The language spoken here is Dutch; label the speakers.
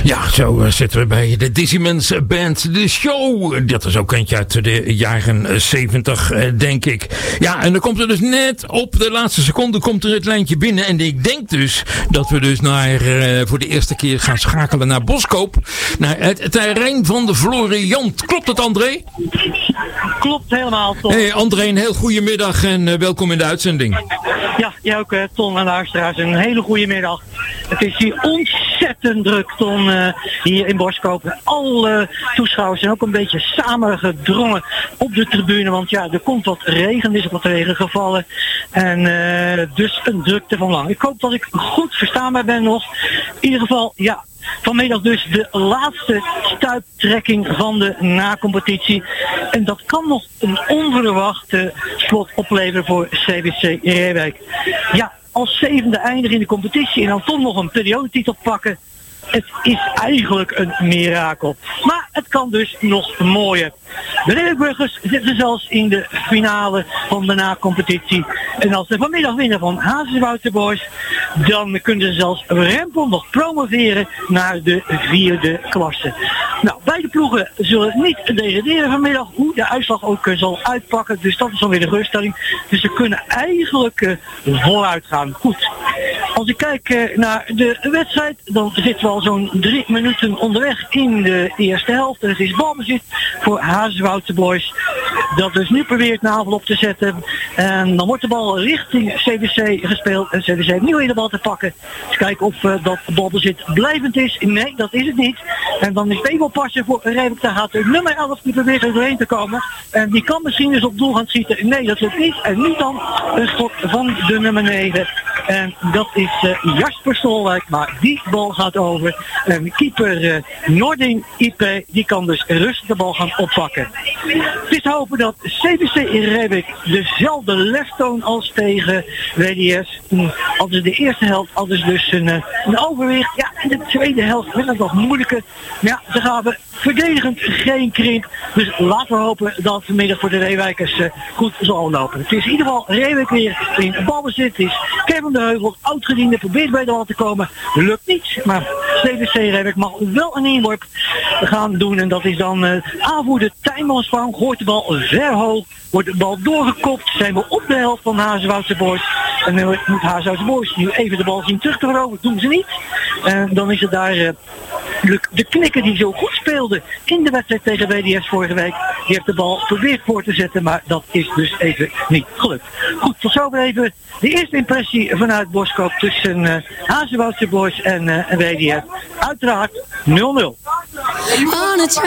Speaker 1: Ja, zo zitten we bij de Dizzyman's Band. De show, dat is ook eentje uit de jaren 70, denk ik. Ja, en dan komt er dus net op de laatste seconde komt er het lijntje binnen. En ik denk dus dat we dus voor de eerste keer gaan schakelen naar Boskoop. Naar het terrein van de Floriant. Klopt dat, André?
Speaker 2: Klopt helemaal, Ton.
Speaker 1: Hey André, een heel goede middag en welkom in de uitzending.
Speaker 2: Ja, jij ook, Ton en luisteraars. Een hele goede middag. Het is hier ontzettend druk, Ton, hier in Boskoop. Alle toeschouwers zijn ook een beetje samengedrongen op de tribune. Want ja, er komt wat regen, er is ook wat regen gevallen. En dus een drukte van lang. Ik hoop dat ik goed verstaanbaar ben nog. In ieder geval, ja. Vanmiddag dus de laatste stuiptrekking van de nacompetitie. En dat kan nog een onverwachte slot opleveren voor CVC Reewijk. Ja, als zevende eindigen in de competitie en dan toch nog een periodetitel pakken. Het is eigenlijk een mirakel. Maar het kan dus nog mooier. De Reewijkburgers zitten zelfs in de finale van de na-competitie. En als ze vanmiddag winnen van Hazes Boys, dan kunnen ze zelfs Rempel nog promoveren naar de 4e klasse. Nou, beide ploegen zullen niet degraderen vanmiddag, hoe de uitslag ook zal uitpakken. Dus dat is dan weer de geruststelling. Dus ze kunnen eigenlijk vooruit gaan. Goed. Als ik kijk naar de wedstrijd, dan zitten we al zo'n 3 minuten onderweg in de eerste helft. En het is balbezit voor Hazeswoudse Boys. Dat dus nu probeert een aanval op te zetten. En dan wordt de bal richting CVC gespeeld. En CVC heeft nieuw in de bal te pakken. Dus kijken of dat balbezit blijvend is. Nee, dat is het niet. En dan is het even passen voor Reewijk. Daar gaat de nummer 11 die probeert er doorheen te komen. En die kan misschien dus op doel gaan schieten. Nee, dat lukt niet. En nu dan een schot van de nummer 9. En dat is Jasper Stolwijk, maar die bal gaat over. En keeper Noording IP, die kan dus rustig de bal gaan oppakken. Het is te hopen dat CVC in Reewijk dezelfde lef toont als tegen WDS. Hadden ze de eerste helft hadden ze dus een overwicht. Ja, in de tweede helft werd het nog moeilijker. Maar ja, ze gaven verdedigend geen krimp. Dus laten we hopen dat het vanmiddag voor de Reewijkers goed zal lopen. Het is in ieder geval Reewijk weer in balbezit. Het is Kevin de Heuvel, oud-gediende, probeert bij de bal te komen. Lukt niet, maar CVC Reewijk mag wel een inworp gaan doen. En dat is dan aanvoerder Tijnmansvang. Gooit de bal ver hoog. Wordt de bal doorgekopt. Zijn we op de helft van Hazeswoudse Boys. En dan moet Hazeswoudse Boys nu even de bal zien terug te veroveren. Doen ze niet. En dan is het daar de knikker die zo goed speelde in de wedstrijd tegen WDS vorige week. Die heeft de bal geprobeerd voor te zetten. Maar dat is dus even niet gelukt. Goed, tot zover even de eerste impressie vanuit Boskoop tussen Hazeswoudse Boys en WDS. Uiteraard 0-0.